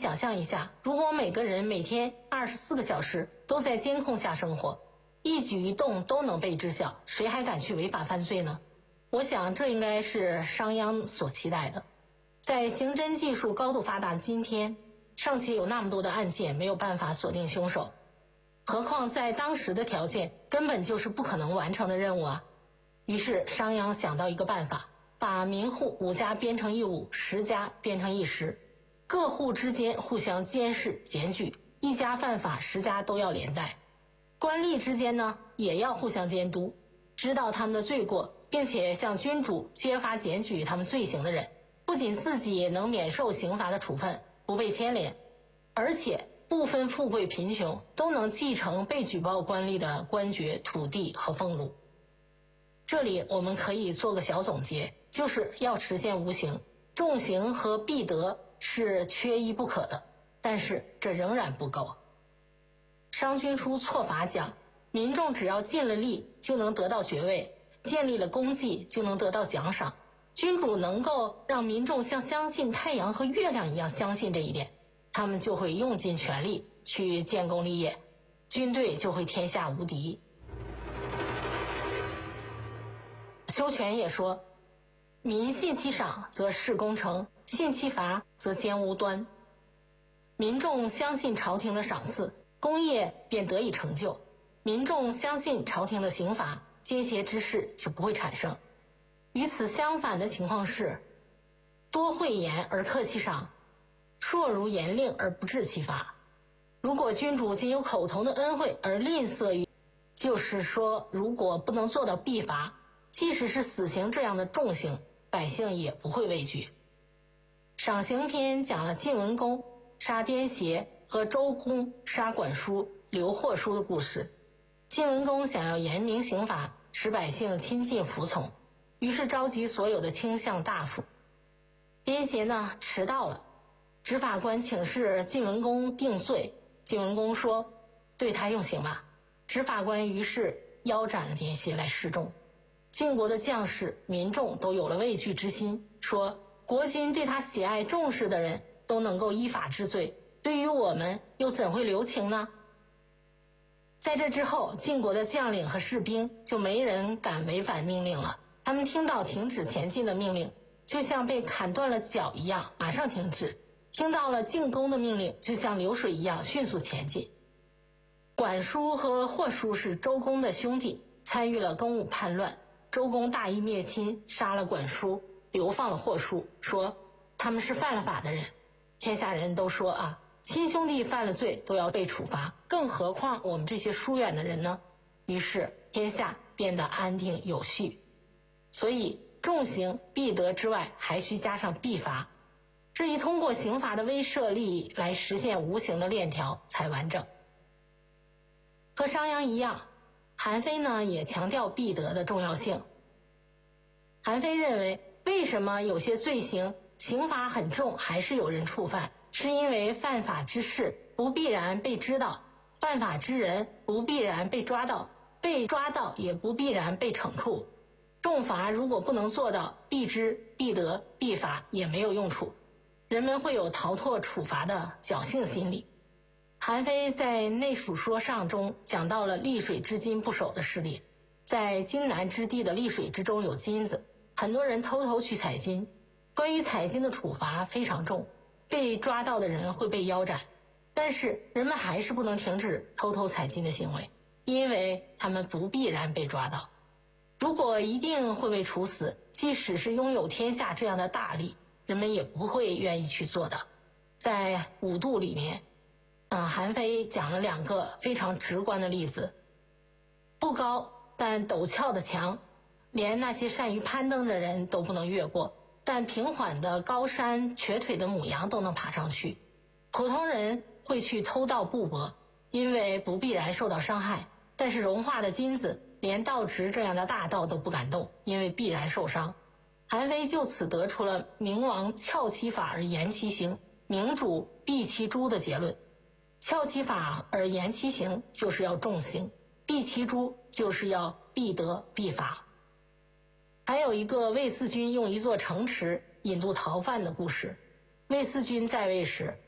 想象一下，如果每个人每天24个小时都在监控下生活，一举一动都能被知晓，谁还敢去违法犯罪呢？我想这应该是商鞅所期待的。在刑侦技术高度发达的今天，尚且有那么多的案件没有办法锁定凶手，何况在当时的条件根本就是不可能完成的任务啊。于是商鞅想到一个办法，把民户5家编成一伍，10家编成一师，各户之间互相监视检举，一家犯法10家都要连带。官吏之间呢也要互相监督，知道他们的罪过，并且向君主揭发检举他们罪行的人，不仅自己能免受刑罚的处分，不被牵连，而且不分富贵贫穷，都能继承被举报官吏的官爵、土地和俸禄。这里我们可以做个小总结，就是要实现无刑，重刑和必得是缺一不可的，但是这仍然不够。商君书错法讲，民众只要尽了力就能得到爵位，建立了功绩就能得到奖赏。君主能够让民众像相信太阳和月亮一样相信这一点，他们就会用尽全力去建功立业，军队就会天下无敌。修权也说，民信其赏则事功成，信其罚则奸无端。民众相信朝廷的赏赐，功业便得以成就；民众相信朝廷的刑罚，奸邪之事就不会产生。与此相反的情况是，多讳言而克其赏，硕如严令而不治其罚。如果君主仅有口头的恩惠而吝啬于，就是说如果不能做到必罚，即使是死刑这样的重刑，百姓也不会畏惧。赏刑篇讲了晋文公杀颠邪和周公杀管叔、刘霍书的故事。晋文公想要严明刑罚，使百姓亲近服从，于是召集所有的卿相大夫。颠邪呢迟到了，执法官请示晋文公定罪，晋文公说对他用刑吧。执法官于是腰斩了颠邪来示众。晋国的将士、民众都有了畏惧之心，说国君对他喜爱重视的人都能够依法治罪，对于我们又怎会留情呢？在这之后，晋国的将领和士兵就没人敢违反命令了，他们听到停止前进的命令，就像被砍断了脚一样马上停止；听到了进攻的命令，就像流水一样迅速前进。管叔和霍叔是周公的兄弟，参与了公武叛乱，周公大义灭亲，杀了管叔，流放了霍叔，说他们是犯了法的人。天下人都说啊，亲兄弟犯了罪都要被处罚，更何况我们这些疏远的人呢？于是天下变得安定有序。所以重刑必得之外，还需加上必罚，这一通过刑罚的威慑力来实现无形的链条才完整。和商鞅一样，韩非呢也强调必得的重要性。韩非认为，为什么有些罪行刑罚很重还是有人触犯，是因为犯法之事不必然被知道，犯法之人不必然被抓到，被抓到也不必然被惩处。重罚如果不能做到必知、必得、必罚，也没有用处，人们会有逃脱处罚的侥幸心理。韩非在《内属说上》中讲到了丽水之金不守的事例，在荆南之地的丽水之中有金子，很多人偷偷去采金，关于采金的处罚非常重，被抓到的人会被腰斩，但是人们还是不能停止偷偷采金的行为，因为他们不必然被抓到。如果一定会被处死，即使是拥有天下这样的大利，人们也不会愿意去做的。在五度里面，韩非讲了2个非常直观的例子。不高但陡峭的墙，连那些善于攀登的人都不能越过，但平缓的高山，瘸腿的母羊都能爬上去。普通人会去偷盗布帛，因为不必然受到伤害，但是融化的金子，连盗执这样的大盗都不敢动，因为必然受伤。韩非就此得出了明王翘其法而严其刑，明主避其诛的结论。翘其法而严其刑，就是要重刑；避其诛，就是要必得必罚。还有一个魏嗣君用一座城池引渡逃犯的故事。魏嗣君在位时，